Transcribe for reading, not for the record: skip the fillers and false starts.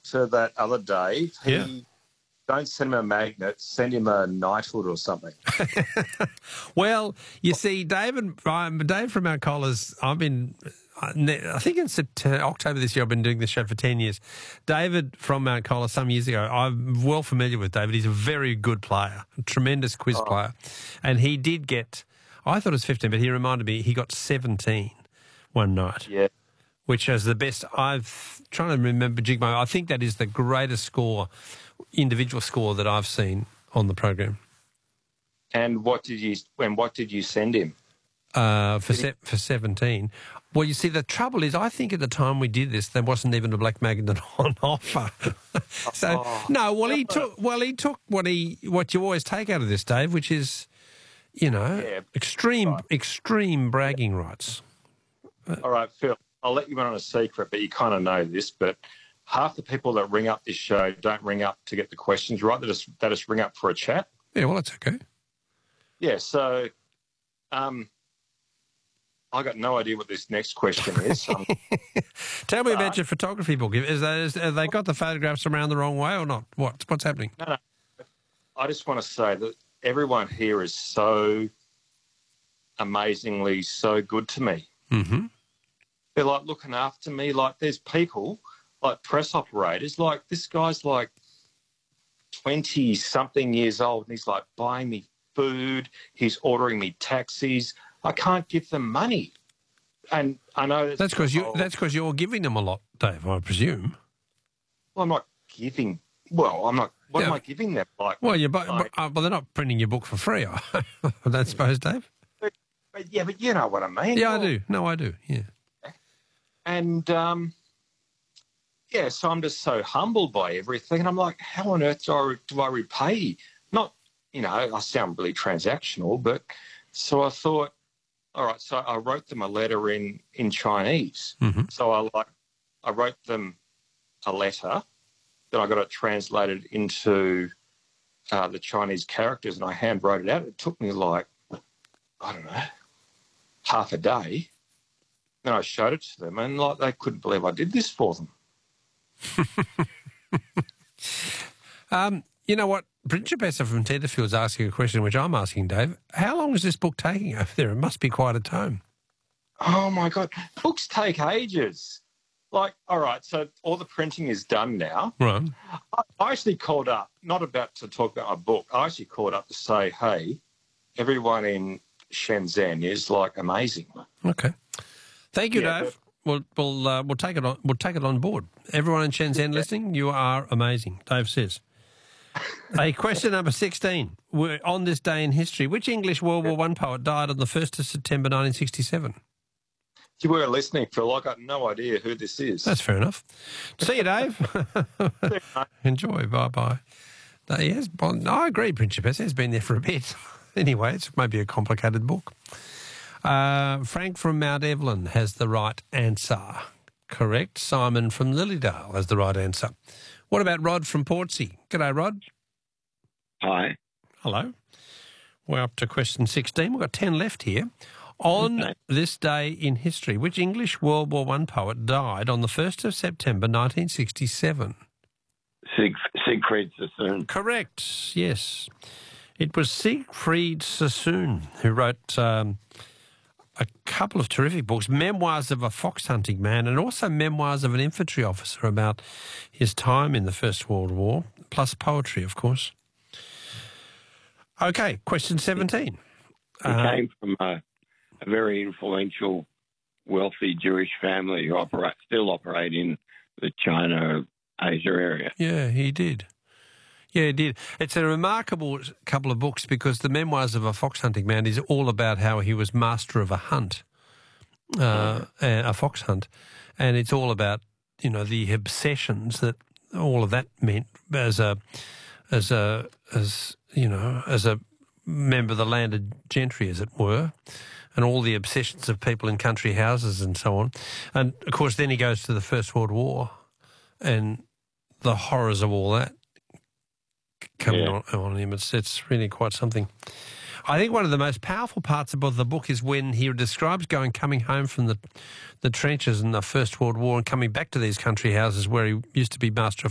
to that other Dave. Yeah. Don't send him a magnet, send him a knighthood or something. Well, you see, Dave from Mount Colla's, I think in October this year, I've been doing this show for 10 years. David from Mount Colla some years ago, I'm well familiar with David. He's a very good player, a tremendous quiz player. And he did get, I thought it was 15, but he reminded me he got 17 one night. Yeah. Which is the best. I've trying to remember Jigmo. I think that is the greatest score, individual score that I've seen on the program. And what did you send him? For 17. Well, you see, the trouble is, I think at the time we did this, there wasn't even a black magnet on offer. He took what you always take out of this, Dave, which is, extreme bragging rights. All right, Phil, I'll let you in on a secret, but you kind of know this, but half the people that ring up this show don't ring up to get the questions right. They just ring up for a chat. Yeah, well, that's okay. Yeah, so I got no idea what this next question is. Tell me about your photography book. Have they got the photographs around the wrong way or not? What's happening? No. I just want to say that everyone here is so amazingly so good to me. Mm-hmm. They're like looking after me. Like there's people, like press operators, like this guy's like 20-something years old and he's like buying me food. He's ordering me taxis. I can't give them money. And I know that's because you're giving them a lot, Dave, I presume. Well, I'm not giving. Well, I'm not. What am I giving them? Like, well, but they're not printing your book for free, I don't suppose, Dave. But you know what I mean. Yeah, I do. No, I do. Yeah. And so I'm just so humbled by everything, and I'm like, how on earth do I repay? Not, I sound really transactional, but so I thought, all right, so I wrote them a letter in Chinese. Mm-hmm. So I wrote them a letter, then I got it translated into the Chinese characters, and I hand wrote it out. It took me like, I don't know, half a day. Then I showed it to them, and like they couldn't believe I did this for them. You know what? Principessa from Tenterfield's asking a question which I'm asking, Dave. How long is this book taking over there? It must be quite a tome. Oh, my God. Books take ages. Like, all right, so all the printing is done now. Right. I actually called up, not about to talk about my book. I actually called up to say, hey, everyone in Shenzhen is, like, amazing. Okay. Thank you, Dave. We'll take it on. We'll take it on board. Everyone in Shenzhen listening, you are amazing. Dave says. Question number 16. On this day in history, which English World War I poet died on the 1st of September 1967? You weren't listening, Phil. I got no idea who this is. That's fair enough. See you, Dave. Enjoy. Bye-bye. Yes, I agree, Principessa has been there for a bit. Anyway, it's maybe a complicated book. Frank from Mount Evelyn has the right answer. Correct. Simon from Lilydale has the right answer. What about Rod from Portsea? G'day, Rod. Hi. Hello. We're up to question 16. We've got 10 left here. On this day in history, which English World War I poet died on the 1st of September 1967? Siegfried Sassoon. Correct, yes. It was Siegfried Sassoon who wrote a couple of terrific books, Memoirs of a Fox Hunting Man and also Memoirs of an Infantry Officer about his time in the First World War, plus poetry, of course. Okay, question 17. He came from a very influential, wealthy Jewish family who still operate in the China, Asia area. Yeah, he did. Yeah, he did. It's a remarkable couple of books because the Memoirs of a Fox Hunting Man is all about how he was master of a hunt, a fox hunt, and it's all about the obsessions that all of that meant as a member of the landed gentry, as it were, and all the obsessions of people in country houses and so on. And of course, then he goes to the First World War and the horrors of all that coming on him. It's really quite something. I think one of the most powerful parts about the book is when he describes coming home from the trenches in the First World War and coming back to these country houses where he used to be master of